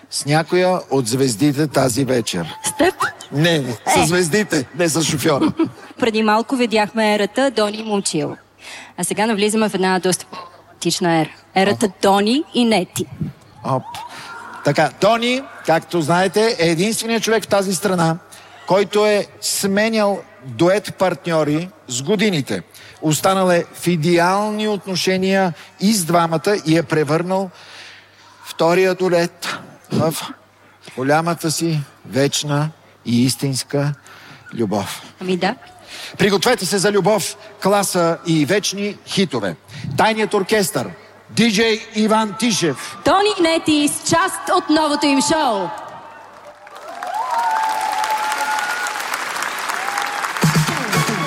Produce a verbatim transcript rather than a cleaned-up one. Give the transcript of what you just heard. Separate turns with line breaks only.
с някоя от звездите тази вечер.
С теб?
Не, с
Е.
звездите, не с шофьора.
Преди малко видяхме ерата Дони и Момчил. А сега навлизаме в една доста романтична ера. Ерата Дони и Нети.
Оп. Така, Дони, както знаете, е единственият човек в тази страна, който е сменял дует партньори с годините. Останал е в идеални отношения и с двамата и е превърнал втория дует в голямата си вечна и истинска любов.
Ами да.
Пригответе се за любов, класа и вечни хитове. Тайният оркестър, диджей Иван Тишев.
Дони и Нети с част от новото им шоу.